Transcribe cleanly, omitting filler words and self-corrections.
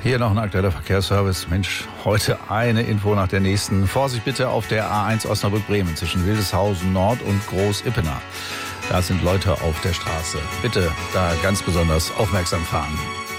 Hier noch ein aktueller Verkehrsservice. Mensch, heute eine Info nach der nächsten. Vorsicht bitte auf der A1 Osnabrück-Bremen zwischen Wildeshausen Nord und Groß-Ippener. Da sind Leute auf der Straße. Bitte da ganz besonders aufmerksam fahren.